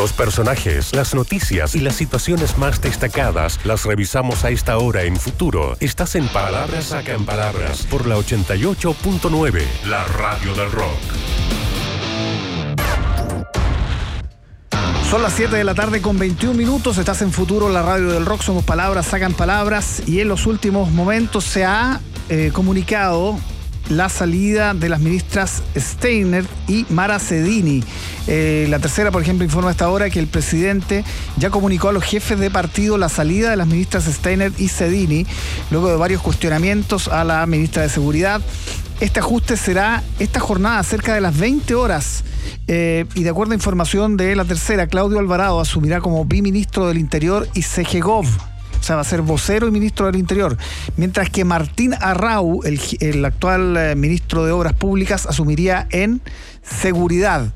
Los personajes, las noticias y las situaciones más destacadas las revisamos a esta hora en Futuro. Estás en Palabras Sacan Palabras por la 88.9, la radio del rock. Son las 7 de la tarde con 21 minutos. Estás en Futuro, la radio del rock. Somos Palabras Sacan Palabras. Y en los últimos momentos se ha comunicado la salida de las ministras Steiner y Mara Sedini. La Tercera, por ejemplo, informa a esta hora que el presidente ya comunicó a los jefes de partido la salida de las ministras Steiner y Sedini, luego de varios cuestionamientos a la ministra de Seguridad. Este ajuste será esta jornada cerca de las 20 horas. Y de acuerdo a información de La Tercera, Claudio Alvarado asumirá como biministro del Interior y CEGEGOV. O sea, va a ser vocero y ministro del Interior. Mientras que Martín Arrau, el actual ministro de Obras Públicas, asumiría en Seguridad.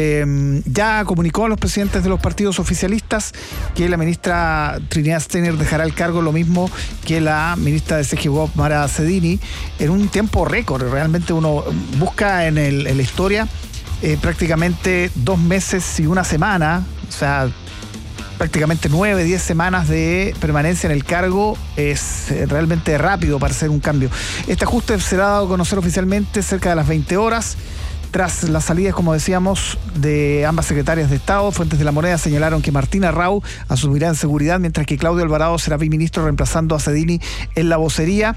Ya comunicó a los presidentes de los partidos oficialistas que la ministra Trinidad Steiner dejará el cargo, lo mismo que la ministra de CEGEGOV, Mara Sedini, en un tiempo récord. Realmente uno busca en la historia prácticamente 2 meses y 1 semana, o sea, prácticamente 9, 10 semanas de permanencia en el cargo. Es realmente rápido para hacer un cambio. Este ajuste será dado a conocer oficialmente cerca de las 20 horas. Tras las salidas, como decíamos, de ambas secretarias de Estado, fuentes de La Moneda señalaron que Martín Arrau asumirá en Seguridad, mientras que Claudio Alvarado será biministro reemplazando a Sedini en la vocería.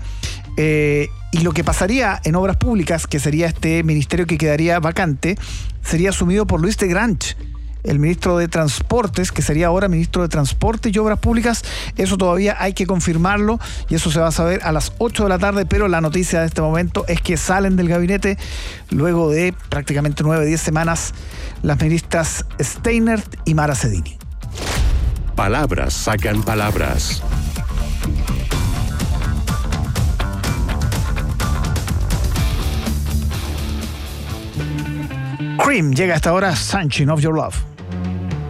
Y lo que pasaría en Obras Públicas, que sería este ministerio que quedaría vacante, sería asumido por Luis de Granch, el ministro de Transportes, que sería ahora ministro de Transporte y Obras Públicas. Eso todavía hay que confirmarlo y eso se va a saber a las 8 de la tarde, pero la noticia de este momento es que salen del gabinete luego de prácticamente 9, 10 semanas las ministras Steiner y Mara Sedini. Palabras Sacan Palabras. Cream llega hasta ahora, Sunshine of Your Love.